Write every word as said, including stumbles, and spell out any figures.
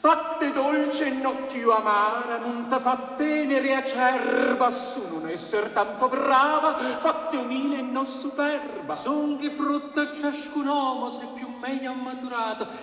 Fatte dolce e non più amara, non t'ha fatte nere acerba, su non esser tanto brava, fatte umile e non superba. Son che frutta ciascun uomo se più meglio maturato,